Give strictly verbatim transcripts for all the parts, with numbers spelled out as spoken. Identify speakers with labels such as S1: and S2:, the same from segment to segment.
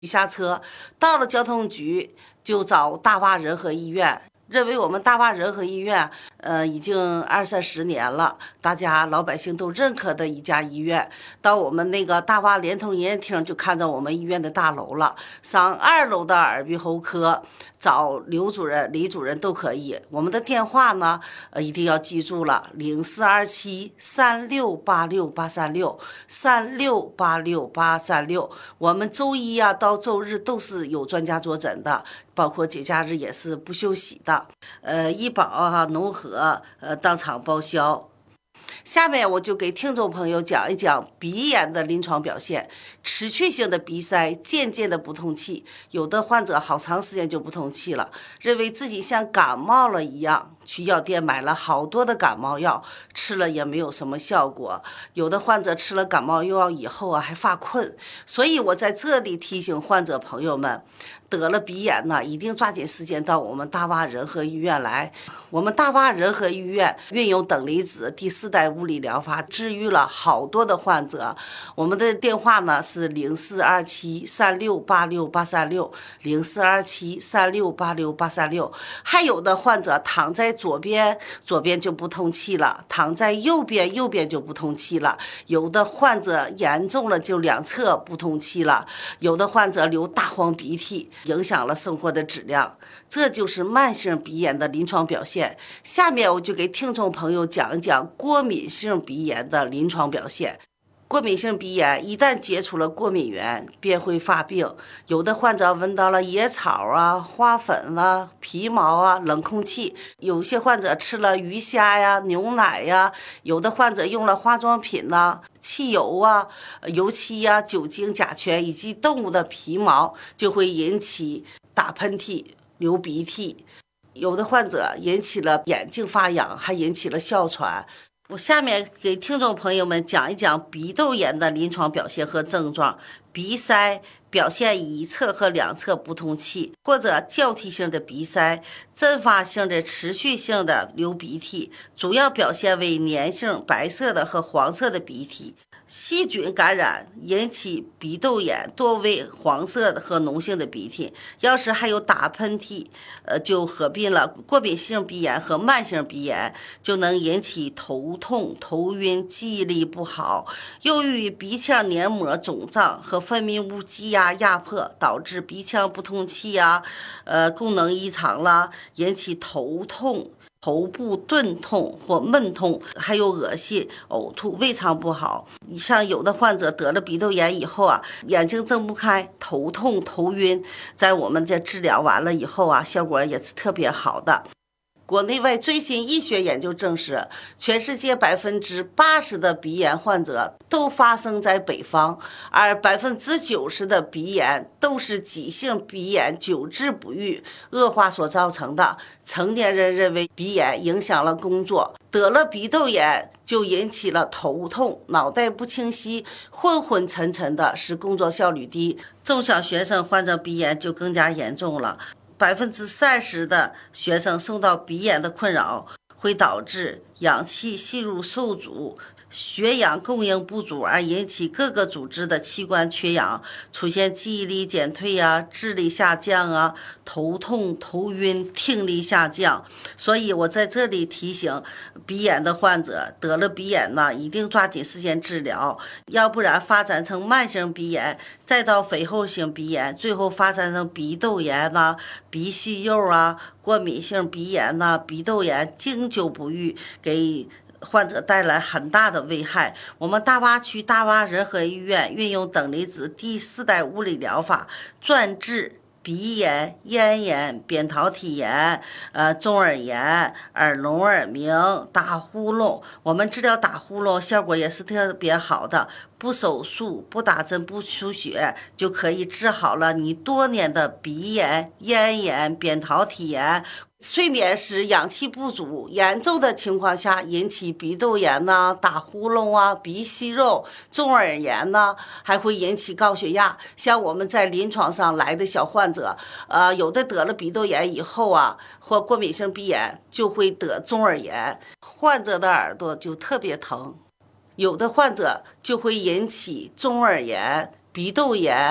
S1: 一下车到了交通局，就找大洼仁和医院。认为我们大洼仁和医院，呃，已经二三十年了，大家老百姓都认可的一家医院。到我们那个大洼联通营业厅，就看到我们医院的大楼了。上二楼的耳鼻喉科找刘主任、李主任都可以。我们的电话呢，呃，一定要记住了，零四二七三六八六八三六三六八六八三六。我们周一啊到周日都是有专家坐诊的。包括节假日也是不休息的，呃，医保啊、农合，呃，当场报销。下面我就给听众朋友讲一讲鼻炎的临床表现。持续性的鼻塞，渐渐的不通气，有的患者好长时间就不通气了，认为自己像感冒了一样，去药店买了好多的感冒药，吃了也没有什么效果。有的患者吃了感冒药以后啊，还发困。所以我在这里提醒患者朋友们，得了鼻炎呢，一定抓紧时间到我们大洼仁和医院来。我们大洼仁和医院运用等离子第四代物理疗法，治愈了好多的患者。我们的电话呢是零四二七三六八六八三六零四二七三六八六八三六。还有的患者躺在左边，左边就不通气了；躺在右边，右边就不通气了。有的患者严重了，就两侧不通气了；有的患者流大黄鼻涕，影响了生活的质量。这就是慢性鼻炎的临床表现。下面我就给听众朋友讲一讲过敏性鼻炎的临床表现。过敏性鼻炎一旦接触了过敏源，便会发病。有的患者闻到了野草啊、花粉啊、皮毛啊、冷空气；有些患者吃了鱼虾呀、牛奶呀；有的患者用了化妆品呐、啊、汽油啊、油漆呀、酒精、甲醛以及动物的皮毛，就会引起打喷嚏、流鼻涕。有的患者引起了眼睛发痒，还引起了哮喘。我下面给听众朋友们讲一讲鼻窦炎的临床表现和症状。鼻塞表现一侧和两侧不通气，或者交替性的鼻塞，阵发性的持续性的流鼻涕，主要表现为粘性白色的和黄色的鼻涕。细菌感染引起鼻窦炎，多为黄色的和脓性的鼻涕。要是还有打喷嚏，呃，就合并了过敏性鼻炎和慢性鼻炎，就能引起头痛、头晕、记忆力不好。由于鼻腔黏膜肿胀和分泌物积压压迫，导致鼻腔不通气呀、呃，功能异常啦，引起头痛。头部钝痛或闷痛，还有恶心、呕吐、胃肠不好。像有的患者得了鼻窦炎以后啊，眼睛睁不开，头痛、头晕，在我们这治疗完了以后啊，效果也是特别好的。国内外最新医学研究证实，全世界百分之八十的鼻炎患者都发生在北方，而百分之九十的鼻炎都是急性鼻炎久治不愈恶化所造成的。成年人认为鼻炎影响了工作，得了鼻窦炎就引起了头痛、脑袋不清晰、昏昏沉沉的，使工作效率低。中小学生患者鼻炎就更加严重了。百分之三十的学生受到鼻炎的困扰，会导致氧气吸入受阻，血氧供应不足，而引起各个组织的器官缺氧，出现记忆力减退啊、智力下降啊、头痛、头晕、听力下降。所以我在这里提醒鼻炎的患者，得了鼻炎呢，一定抓紧时间治疗，要不然发展成慢性鼻炎，再到肥厚性鼻炎，最后发展成鼻窦炎呐、鼻息肉啊、过敏性鼻炎呐、鼻窦炎，经久不愈，给患者带来很大的危害。我们大洼区大洼仁和医院运用等离子第四代物理疗法，专治鼻炎、咽炎、扁桃体炎、呃中耳炎、耳聋耳鸣、打呼噜。我们治疗打呼噜效果也是特别好的，不手术、不打针、不输血，就可以治好了你多年的鼻炎、咽炎、扁桃体炎。睡眠时氧气不足严重的情况下，引起鼻窦炎呐、打呼噜啊、鼻息肉、中耳炎呐，还会引起高血压。像我们在临床上来的小患者，呃，有的得了鼻窦炎以后啊，或过敏性鼻炎，就会得中耳炎，患者的耳朵就特别疼。有的患者就会引起中耳炎、鼻窦炎、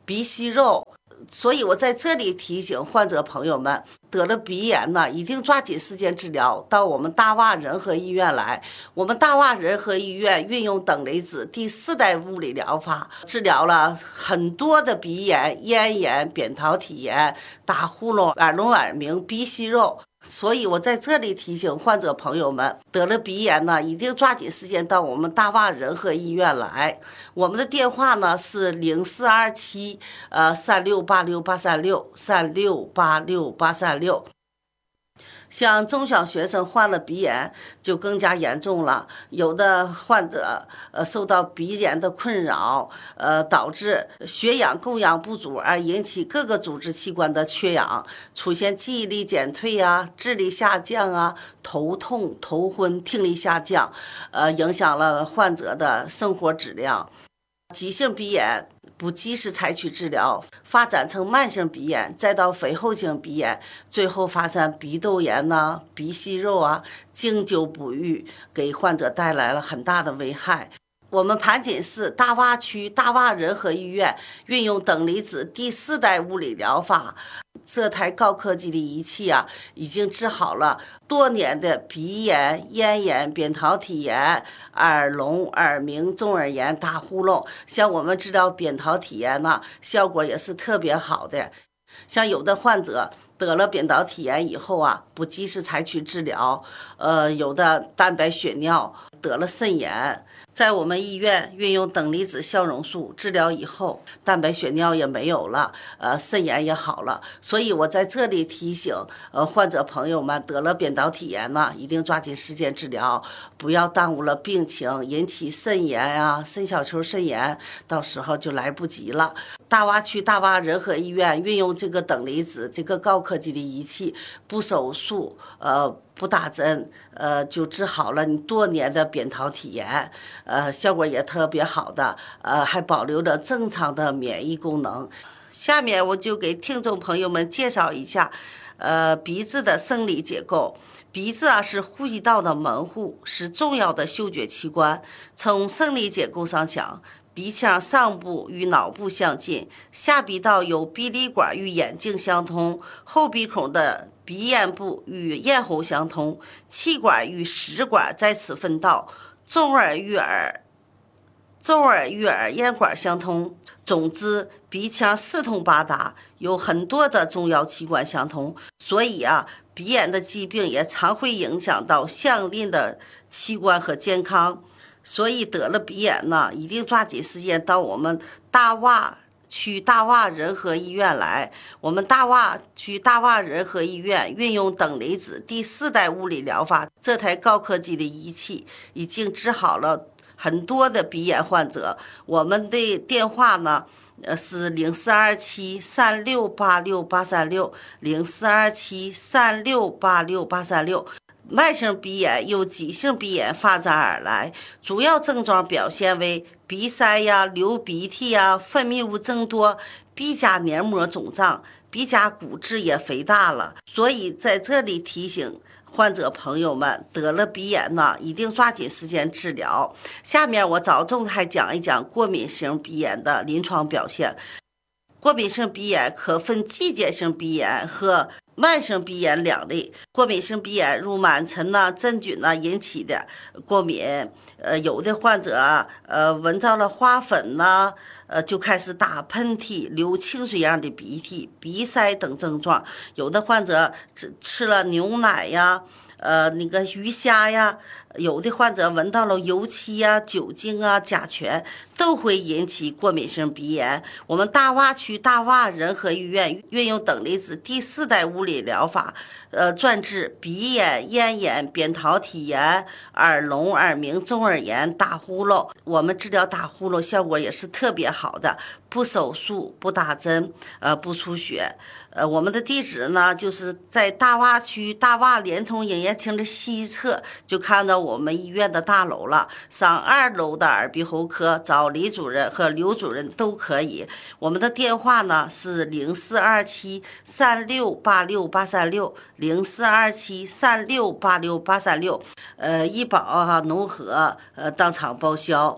S1: 鼻息肉。所以我在这里提醒患者朋友们，得了鼻炎呢，一定抓紧时间治疗，到我们大洼仁和医院来。我们大洼仁和医院运用等离子第四代物理疗法，治疗了很多的鼻炎、咽炎、扁桃体炎、打呼噜、耳聋耳鸣、鼻息肉。所以我在这里提醒患者朋友们，得了鼻炎呢，一定抓紧时间到我们大洼仁和医院来。我们的电话呢是零四二七呃三六八六八三六三六八六八三六。像中小学生患了鼻炎就更加严重了，有的患者呃受到鼻炎的困扰，呃导致血氧供氧不足，而引起各个组织器官的缺氧，出现记忆力减退啊、智力下降啊、头痛、头昏、听力下降，呃影响了患者的生活质量。急性鼻炎不及时采取治疗，发展成慢性鼻炎，再到肥厚性鼻炎，最后发展鼻窦炎呐、啊、鼻息肉啊，经久不愈，给患者带来了很大的危害。我们盘锦市大洼区大洼仁和医院运用等离子第四代物理疗法，这台高科技的仪器啊，已经治好了多年的鼻炎、咽炎、扁桃体炎、耳聋、耳鸣、中耳炎、打呼噜。像我们治疗扁桃体炎呢，效果也是特别好的。像有的患者得了扁桃体炎以后啊，不及时采取治疗，呃，有的蛋白血尿，得了肾炎。在我们医院运用等离子消融术治疗以后，蛋白血尿也没有了，呃，肾炎也好了。所以我在这里提醒，呃，患者朋友们得了扁桃体炎呢，一定抓紧时间治疗，不要耽误了病情，引起肾炎啊、肾小球肾炎，到时候就来不及了。大洼区大洼仁和医院运用这个等离子这个高科技的仪器，不手术，呃。不打针，呃，就治好了你多年的扁桃体炎，呃，效果也特别好的，呃，还保留着正常的免疫功能。下面我就给听众朋友们介绍一下，呃，鼻子的生理结构。鼻子啊是呼吸道的门户，是重要的嗅觉器官。从生理结构上讲，鼻腔上部与脑部相近，下鼻道有鼻lid管与眼睛相通，后鼻孔的鼻咽部与咽喉相通，气管与食管在此分道，中耳与耳中耳与耳咽管相通。总之，鼻腔四通八达，有很多的重要器官相通，所以啊，鼻炎的疾病也常会影响到相邻的器官和健康。所以得了鼻炎呢，一定抓紧时间到我们大洼区大洼仁和医院来。我们大洼区大洼仁和医院运用等离子第四代物理疗法，这台高科技的仪器已经治好了很多的鼻炎患者。我们的电话呢，呃是零四二七三六八六八三六零四二七三六八六八三六。慢性鼻炎由急性鼻炎发展而来，主要症状表现为鼻塞呀、流鼻涕呀、分泌物增多、鼻甲黏膜肿胀、鼻甲骨质也肥大了。所以在这里提醒患者朋友们，得了鼻炎呢，一定抓紧时间治疗。下面我着重还讲一讲过敏性鼻炎的临床表现。过敏性鼻炎可分季节性鼻炎和慢性鼻炎两类。过敏性鼻炎如螨尘呐、真菌呐引起的过敏，呃，有的患者呃闻到了花粉呐，呃就开始打喷嚏、流清水样的鼻涕、鼻塞等症状。有的患者吃吃了牛奶呀。呃，那个鱼虾呀，有的患者闻到了油漆呀、酒精啊、甲醛，都会引起过敏性鼻炎。我们大洼区大洼仁和医院运用等离子第四代物理疗法，呃，专治鼻炎、咽炎、扁桃体炎、耳聋、耳鸣、中耳炎、打呼噜。我们治疗打呼噜效果也是特别好的，不手术、不打针，呃，不出血。呃，我们的地址呢，就是在大洼区大洼联通营业厅的西侧，就看到我们医院的大楼了。上二楼的耳鼻喉科找李主任和刘主任都可以。我们的电话呢是零四二七三六八六八三六零四二七三六八六八三六，呃，医保啊、农合呃当场报销。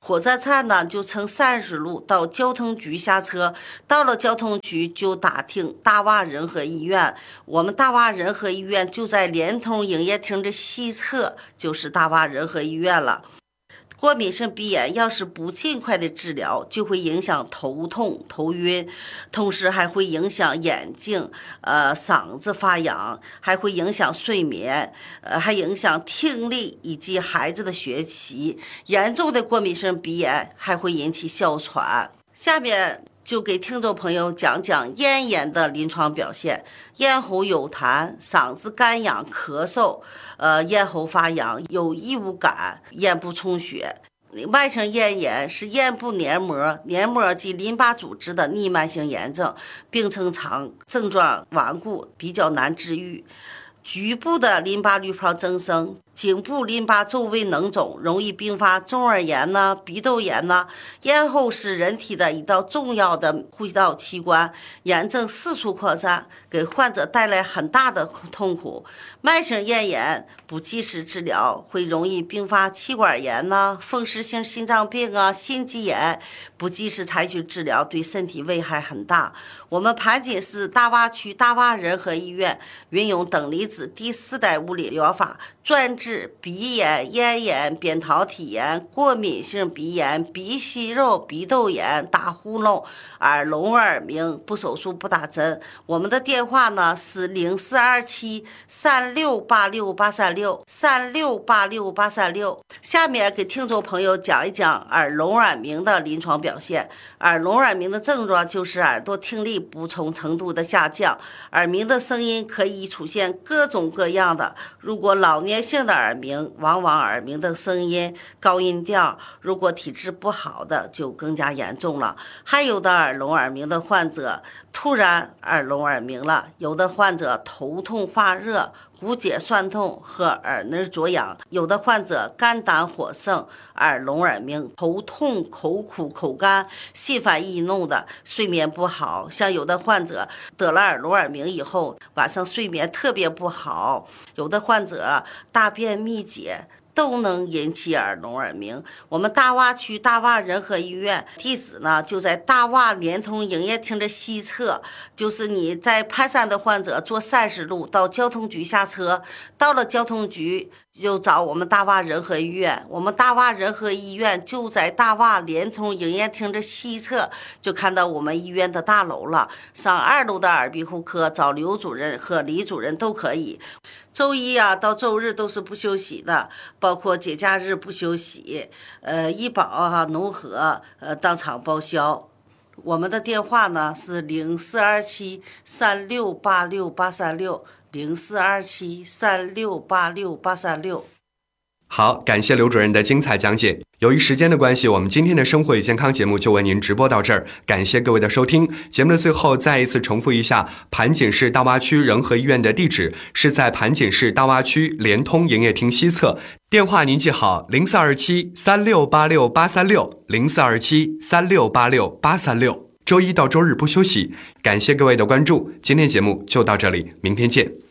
S1: 火车站呢就乘三十路到交通局下车，到了交通局就打听大洼仁和医院。我们大洼仁和医院就在联通营业厅的西侧，就是大洼仁和医院了。过敏性鼻炎要是不尽快的治疗，就会影响头痛、头晕，同时还会影响眼睛、呃嗓子发痒，还会影响睡眠，呃还影响听力以及孩子的学习。严重的过敏性鼻炎还会引起哮喘。下面就给听众朋友讲讲咽炎的临床表现。咽喉有痰，嗓子干痒咳嗽，呃，咽喉发痒，有异物感，咽部充血。慢性咽炎是咽部黏膜、黏膜及淋巴组织的逆慢性炎症，病程长，症状顽固，比较难治愈。局部的淋巴滤泡增生，颈部淋巴周围脓肿，容易并发中耳炎呢、鼻窦炎呢。咽喉是人体的一道重要的呼吸道器官，炎症四处扩散，给患者带来很大的痛苦。慢性咽炎不及时治疗，会容易并发气管炎呢、风湿性心脏病啊、心肌炎。不及时采取治疗，对身体危害很大。我们盘锦市大洼区大洼仁和医院运用等离子第四代物理疗法，专治鼻炎、咽炎、扁桃体炎、过敏性鼻炎、鼻息肉、鼻窦炎、打呼噜、耳聋耳鸣，不手术不打针。我们的电话呢是零四二七三六八六八三六三六八六八三六。下面给听众朋友讲一讲耳聋耳鸣的临床表现。耳聋耳鸣的症状就是耳朵听力不同程度的下降，耳鸣的声音可以出现各种各样的。如果老年性的耳鸣，往往耳鸣的声音高音调；如果体质不好的，就更加严重了。还有的耳聋耳鸣的患者突然耳聋耳鸣了，有的患者头痛发热、骨节酸痛和耳内灼痒，有的患者肝胆火盛、耳聋耳鸣、头痛、口苦、口干、心烦易怒的，睡眠不好。像有的患者得了耳聋耳鸣以后，晚上睡眠特别不好，有的患者大便秘结，都能引起耳聋耳鸣。我们大洼区大洼仁和医院地址呢就在大洼联通营业厅的西侧，就是你在盘山的患者坐三十路到交通局下车，到了交通局就找我们大洼仁和医院。我们大洼仁和医院就在大洼联通营业厅的西侧，就看到我们医院的大楼了。上二楼的耳鼻喉科找刘主任和李主任都可以。周一啊到周日都是不休息的，包括节假日不休息。呃，医保啊、农合呃当场报销。我们的电话呢是零四二七三六八六八三六零四二七三六八六八三六。
S2: 好，感谢刘主任的精彩讲解。由于时间的关系，我们今天的生活与健康节目就为您直播到这儿，感谢各位的收听。节目的最后再一次重复一下，盘锦市大洼区仁和医院的地址是在盘锦市大洼区联通营业厅西侧，电话您记好零四二七三六八六八三六零四二七三六八六八三六。周一到周日不休息，感谢各位的关注。今天节目就到这里，明天见。